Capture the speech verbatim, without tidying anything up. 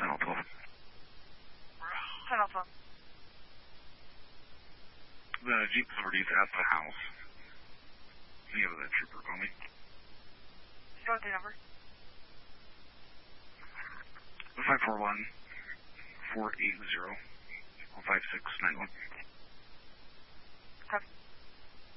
ten oh twelve. ten oh twelve. The Jeep Liberty's at the house. Can you have that trooper call me? You know what the number? five four one, four eight zero, five six nine one. Copy.